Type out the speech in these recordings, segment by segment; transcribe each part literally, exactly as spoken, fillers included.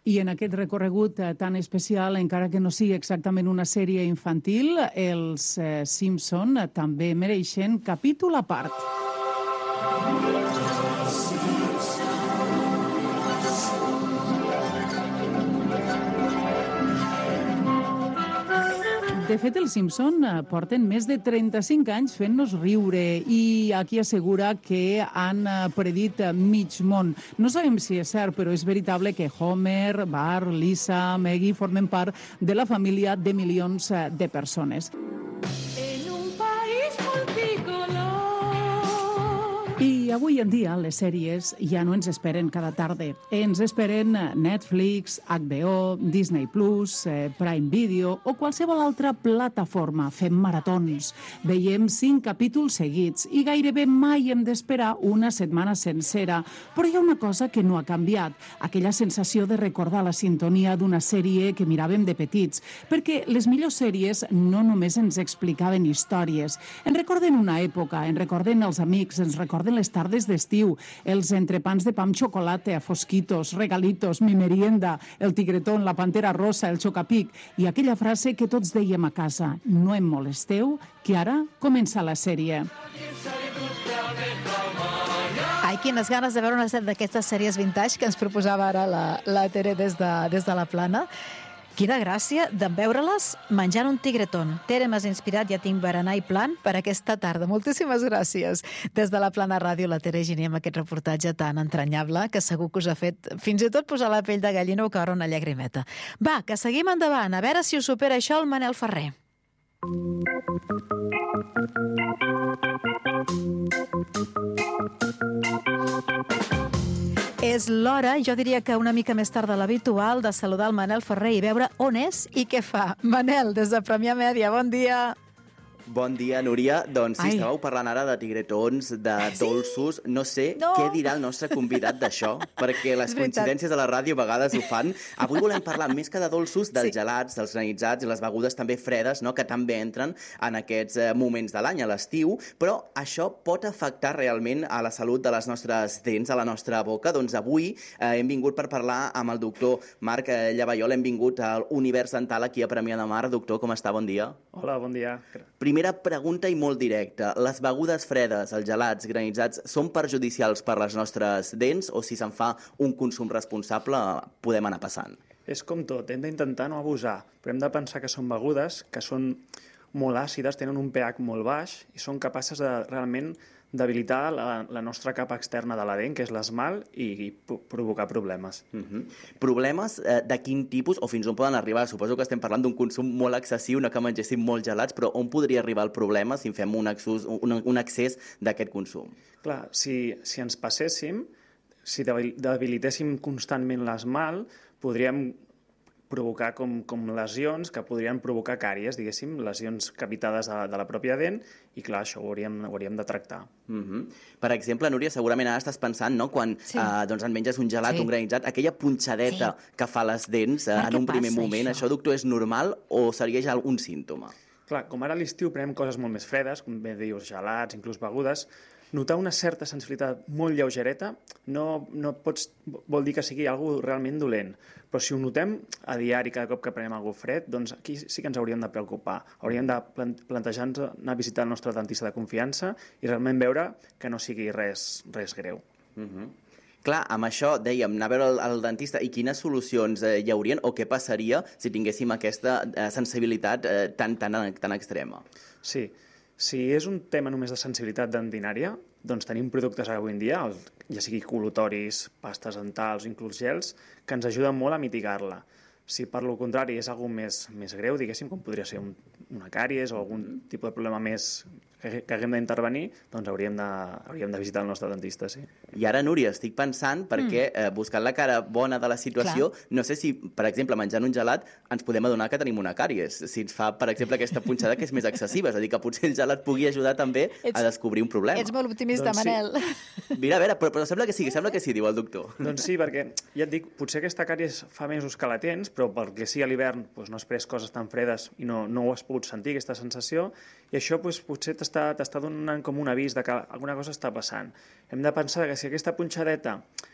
I en aquest recorregut tan especial, encara que no sigui exactament una sèrie infantil, els eh, Simpson també mereixen capítol a part. De fet, els Simpson porten més de trenta-cinc anys fent-nos riure i aquí assegura que han predit mig món. No sabem si és cert, però és veritable que Homer, Bart, Lisa, Maggie formen part de la família de milions de persones. I avui en dia les sèries ja no ens esperen cada tarda. Ens esperen Netflix, H B O, Disney Plus, eh, Prime Video o qualsevol altra plataforma. Fem maratons. Veiem cinc capítols seguits i gairebé mai hem d'esperar una setmana sencera. Però hi ha una cosa que no ha canviat. Aquella sensació de recordar la sintonia d'una sèrie que miràvem de petits. Perquè les millors sèries no només ens explicaven històries. Ens recorden una època, ens recorden els amics, ens recorden les tardes d'estiu, els entrepans de pa amb xocolata, fosquitos, regalitos, mi merienda, el tigretón, la pantera rosa, el xocapic i aquella frase que tots dèiem a casa: no em molesteu, que ara comença la sèrie. Ai, quines ganes de veure una d'aquestes sèries vintage que ens proposava ara la, la Tere des de, des de la Plana. Quina gràcia de veure-les menjant un tigretón. Tere, m'has inspirat, ja tinc berenar i plan per aquesta tarda. Moltíssimes gràcies. Des de la Plana Ràdio, la Tere Giner, amb aquest reportatge tan entranyable que segur que us ha fet fins i tot posar la pell de gallina o caure una llagrimeta. Va, que seguim endavant. A veure si us supera això el Manel Ferrer. És l'hora, jo diria que una mica més tard de l'habitual, de saludar el Manel Ferrer i veure on és i què fa. Manel, des de Premià Mèdia, bon dia. Bon dia, Núria. Doncs sí, Ai. estàveu parlant ara de tigretons, de dolços. No sé no. què dirà el nostre convidat d'això, perquè les coincidències de la ràdio a vegades ho fan. Avui volem parlar més que de dolços, dels sí. gelats, dels granitzats i les begudes també fredes, no?, que també entren en aquests eh, moments de l'any, a l'estiu, però això pot afectar realment a la salut de les nostres dents, a la nostra boca. Doncs avui eh, hem vingut per parlar amb el doctor Marc Llavallol, hem vingut al Univers Dental aquí a Premià de Mar. Doctor, com està? Bon dia. Hola, bon dia. Primera pregunta i molt directa. Les begudes fredes, els gelats, granitzats, són perjudicials per les nostres dents o si se'n fa un consum responsable podem anar passant? És com tot, hem d'intentar no abusar, però hem de pensar que són begudes que són molt àcides, tenen un pH molt baix i són capaces de realment debilitar la, la nostra capa externa de la dent, que és l'esmalt, i, i provocar problemes. Uh-huh. Problemes eh, de quin tipus, o fins on poden arribar? Suposo que estem parlant d'un consum molt excessiu, no que mengéssim molts gelats, però on podria arribar el problema si fem un, excés, un, un excés d'aquest consum? Clar, si, si ens passéssim, si debilitéssim constantment l'esmalt, podríem provocar com, com lesions que podrien provocar càries, diguéssim, lesions capitades de, de la pròpia dent, i clar, això ho hauríem, ho hauríem de tractar. Uh-huh. Per exemple, Núria, segurament ara estàs pensant, no?, quan sí. eh, doncs en menges un gelat, sí. un granitzat, aquella punxadeta sí. que fa les dents eh, en un primer moment, això? això, doctor, és normal o seria ja un símptoma? Clar, com ara a l'estiu prenem coses molt més fredes, com bé dius, gelats, inclús begudes, notar una certa sensibilitat molt lleugereta no, no pots, vol dir que sigui alguna realment dolent, però si ho notem a diari cada cop que prenem alguna fred, doncs aquí sí que ens hauríem de preocupar. Hauríem de plantejar-nos anar a visitar el nostre dentista de confiança i realment veure que no sigui res, res greu. Uh-huh. Clar, amb això dèiem, anar a veure el, el dentista i quines solucions eh, hi haurien o què passaria si tinguéssim aquesta eh, sensibilitat eh, tan, tan, tan extrema? Sí, si és un tema només de sensibilitat dentinària, doncs tenim productes avui en dia, ja sigui col·lutoris, pastes dentals, inclús gels, que ens ajuden molt a mitigar-la. Si per lo contrari és alguna més, més greu, diguéssim, com podria ser un, una càries o algun tipus de problema més que, que haguem d'intervenir, doncs hauríem de, hauríem de visitar el nostre dentista, sí. I ara, Núria, estic pensant, perquè mm. eh, buscant la cara bona de la situació, clar, no sé si, per exemple, menjant un gelat ens podem adonar que tenim una càries. Si ens fa, per exemple, aquesta punxada que és més excessiva, és a dir, que potser el gelat pugui ajudar també ets, a descobrir un problema. Ets molt optimista, doncs Manel. Sí. Mira, a veure, però, però sembla que sí, sembla que sí, diu el doctor. Doncs sí, perquè ja et dic, potser aquesta càries fa mesos que la tens, però perquè sí a l'hivern doncs no has pres coses tan fredes i no, no ho has pogut sentir, aquesta sensació, i això doncs, potser t'està donant com un avís de que alguna cosa està passant. Hem de pensar que si aquesta punxadeta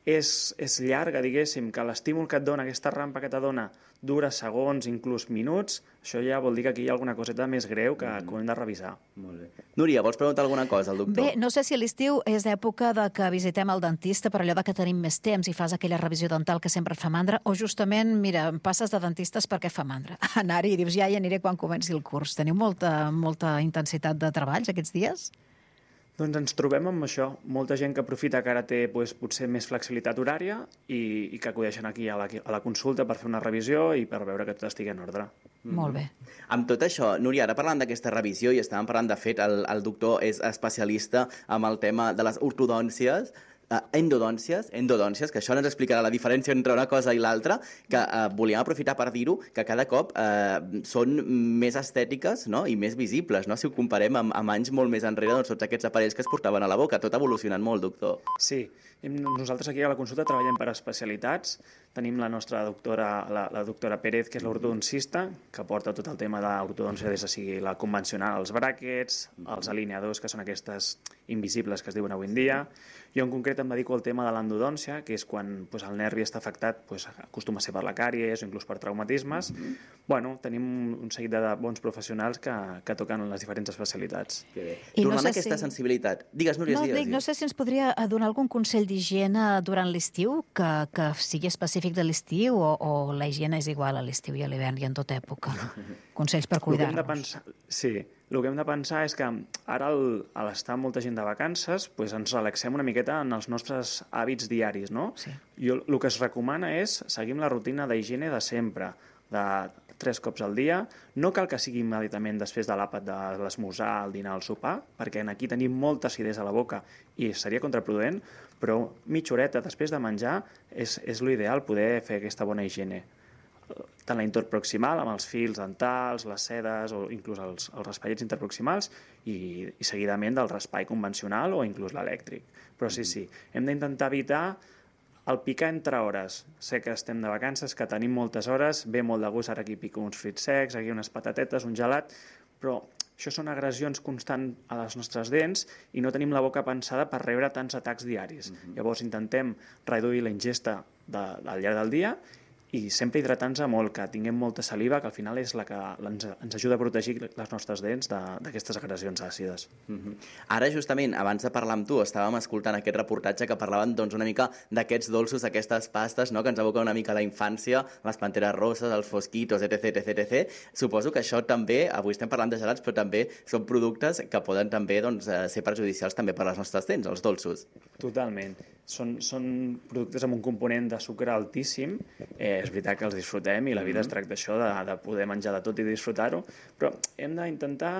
és, és llarga, diguéssim, que l'estímul que et dona, aquesta rampa que te dona, dura segons, inclús minuts, això ja vol dir que aquí hi ha alguna coseta més greu que, mm. que ho hem de revisar. Molt bé. Núria, vols preguntar alguna cosa al doctor? Bé, no sé si a l'estiu és època de que visitem el dentista per allò de que tenim més temps i fas aquella revisió dental que sempre et fa mandra, o justament, mira, passes de dentistes perquè fa mandra. Anar-hi i dius, ja hi aniré quan comenci el curs. Teniu molta, molta intensitat de treballs aquests dies? Doncs ens trobem amb això. Molta gent que aprofita que ara té doncs, potser més flexibilitat horària i, i que acudeixen aquí a la, a la consulta per fer una revisió i per veure que tot estigui en ordre. Mm. Molt bé. Amb tot això, Núria, ara parlant d'aquesta revisió, i estàvem parlant, de fet, el, el doctor és especialista amb el tema de les ortodòncies, Uh, endodòncies, endodòncies, que això ens explicarà la diferència entre una cosa i l'altra, que uh, volíem aprofitar per dir-ho, que cada cop uh, són més estètiques, no?, i més visibles, no?, si ho comparem amb, amb anys molt més enrere, doncs tots aquests aparells que es portaven a la boca. Tot ha evolucionat molt, doctor. Sí, nosaltres aquí a la consulta treballem per especialitats. Tenim la nostra doctora, la, la doctora Pérez, que és l'ortodoncista, que porta tot el tema d'ortodòncia des de sigui la convencional, els bràquets, els alineadors, que són aquestes invisibles que es diuen avui en dia. Jo en concret em dedico al tema de l'endodòncia, que és quan pues, el nervi està afectat, pues, acostuma a ser per la càries o inclús per traumatismes. Mm-hmm. Bueno, tenim un seguit de bons professionals que, que toquen les diferents especialitats. Que bé. Tornant no sé a aquesta si... sensibilitat. Digues, Núria, no, digues, dic, no sé si ens podria donar algun consell d'higiene durant l'estiu, que, que sigui específic de l'estiu, o, o la higiene és igual a l'estiu i a l'hivern i en tota època. Consells per cuidar-nos. Pensar... Sí, el que hem de pensar és que ara, el, a l'estar molta gent de vacances, pues ens relaxem una miqueta en els nostres hàbits diaris, no? Sí. Jo, el que es recomana és seguir la rutina d'higiene de sempre, de tres cops al dia. No cal que sigui immediatament després de l'àpat de l'esmorzar, el dinar, el sopar, perquè aquí tenim molta acidesa a la boca i seria contraproduent, però mitja horeta després de menjar és, és l'ideal poder fer aquesta bona higiene. Tant la interproximal, amb els fils dentals, les sedes o inclús els, els raspallets interproximals i, i seguidament del raspall convencional o inclús l'elèctric. Però sí, sí, hem d'intentar evitar el picar entre hores. Sé que estem de vacances, que tenim moltes hores, ve molt de gust, ara aquí pico uns fruits secs, aquí unes patatetes, un gelat, però això són agressions constants a les nostres dents i no tenim la boca pensada per rebre tants atacs diaris. Mm-hmm. Llavors intentem reduir la ingesta de, al llarg del dia i sempre hidratar-nos molt, que tinguem molta saliva, que al final és la que ens, ens ajuda a protegir les nostres dents d'aquestes agressions àcides. Mm-hmm. Ara, justament, abans de parlar amb tu, estàvem escoltant aquest reportatge que parlaven doncs, una mica d'aquests dolços, aquestes pastes, no?, que ens evoquen una mica la infància, les panteres roses, els fosquitos, etc, etc, etc. Suposo que això també, avui estem parlant de gelats, però també són productes que poden també doncs, ser perjudicials també per les nostres dents, els dolços. Totalment. Són, són productes amb un component de sucre altíssim. Eh, és veritat que els disfrutem i la vida mm-hmm. es tracta d'això, de, de poder menjar de tot i disfrutar-ho, però hem d'intentar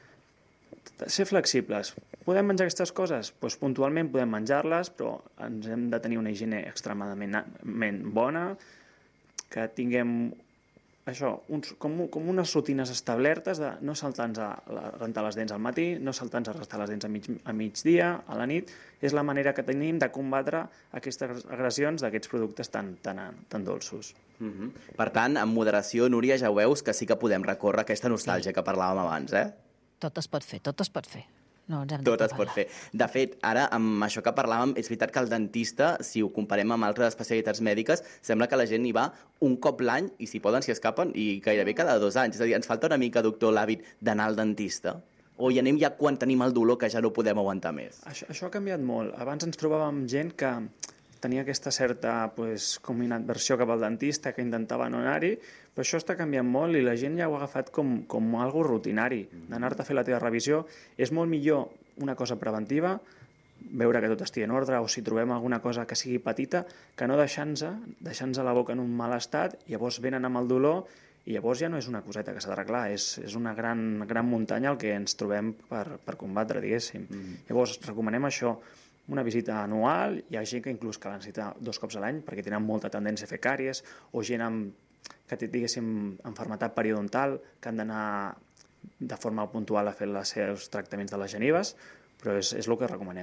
ser flexibles. Podem menjar aquestes coses? Doncs puntualment podem menjar-les, però ens hem de tenir una higiene extremadament bona, que tinguem això, uns, com, com unes rutines establertes de no saltar-nos a, a rentar les dents al matí, no saltar-nos a rentar les dents a, mig, a migdia, a la nit. És la manera que tenim de combatre aquestes agressions d'aquests productes tan, tan, tan dolços. Mm-hmm. Per tant, amb moderació, Núria, ja ho veus que sí que podem recórrer aquesta nostàlgia sí. que parlàvem abans, eh? Tot es pot fer, tot es pot fer. No, ens hem tot es pot fer. De fet, ara, amb això que parlàvem, és veritat que el dentista, si ho comparem amb altres especialitats mèdiques, sembla que la gent hi va un cop l'any, i si poden, s'hi escapen, i gairebé cada dos anys. És a dir, ens falta una mica, doctor, l'hàbit d'anar al dentista? O hi anem ja quan tenim el dolor que ja no podem aguantar més? Això, això ha canviat molt. Abans ens trobàvem gent que tenia aquesta certa pues, com inadversió cap al dentista, que intentava no anar-hi, però això està canviant molt i la gent ja ho ha agafat com, com algo rutinari, d'anar-te a fer la teva revisió. És molt millor una cosa preventiva, veure que tot estigui en ordre, o si trobem alguna cosa que sigui petita, que no deixar-nos deixar-nos la boca en un mal estat, llavors venen amb el dolor i llavors ja no és una coseta que s'ha d'arreglar, és, és una gran, gran muntanya el que ens trobem per, per combatre, diguéssim. Mm. Llavors recomanem això, una visita anual. Hi ha gent que inclús que la necessita dos cops a l'any perquè tenen molta tendència a fer càries, o gent amb, que té, diguéssim, malaltia periodontal, que han d'anar de forma puntual a fer els seus tractaments de les genives, però és, és el que recomanem.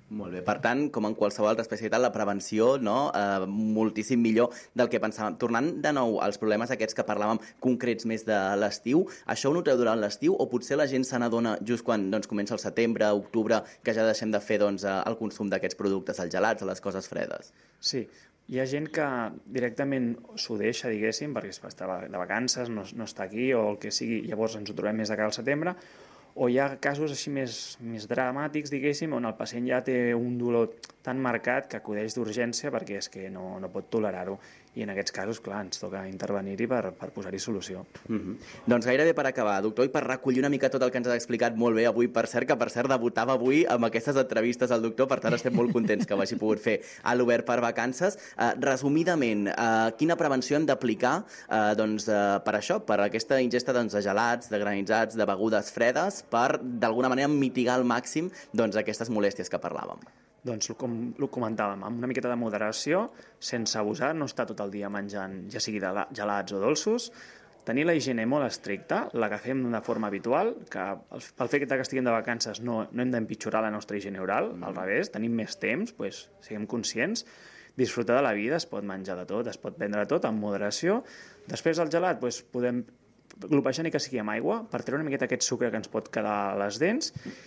Molt bé, per tant, com en qualsevol altra especialitat, la prevenció, no?, eh, moltíssim millor del que pensàvem. Tornant de nou als problemes aquests que parlàvem concrets més de l'estiu, això ho noteu durant l'estiu o potser la gent se n'adona just quan doncs, comença el setembre, octubre, que ja deixem de fer doncs, el consum d'aquests productes, els gelats, les coses fredes? Sí, hi ha gent que directament s'ho deixa, diguéssim, perquè està de vacances, no, no està aquí o el que sigui, llavors ens ho trobem més de cara al setembre, o hi ha casos així més, més dramàtics, diguéssim, on el pacient ja té un dolor tan marcat que acudeix d'urgència perquè és que no, no pot tolerar-ho. I en aquests casos, clar, ens toca intervenir-hi per, per posar-hi solució. Mm-hmm. Doncs gairebé per acabar, doctor, i per recollir una mica tot el que ens ha explicat molt bé avui, per cert, que per cert debutava avui amb aquestes entrevistes al doctor, per tant estem molt contents que ho hagi pogut fer a l'Obert per Vacances. Eh, resumidament, eh, quina prevenció hem d'aplicar eh, doncs, eh, per això, per aquesta ingesta doncs, de gelats, de granitzats, de begudes fredes, per d'alguna manera mitigar al màxim doncs, aquestes molèsties que parlàvem? Doncs, com ho comentàvem, amb una miqueta de moderació, sense abusar, no estar tot el dia menjant, ja sigui de gelats o dolços, tenir la higiene molt estricta, la que fem d'una forma habitual, que pel fet que estiguem de vacances no, no hem d'empitjorar la nostra higiene oral, mm. al revés, tenim més temps, doncs, siguem conscients, disfrutar de la vida, es pot menjar de tot, es pot prendre tot amb moderació. Després del gelat doncs, podem glopejar ni que sigui amb aigua per treure una miqueta aquest sucre que ens pot quedar a les dents